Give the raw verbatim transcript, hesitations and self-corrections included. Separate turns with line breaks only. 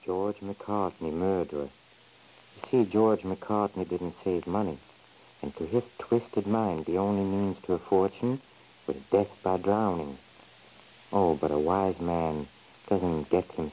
George McCartney, murderer. You see, George McCartney didn't save money, and to his twisted mind, the only means to a fortune was death by drowning. Oh, but a wise man doesn't get himself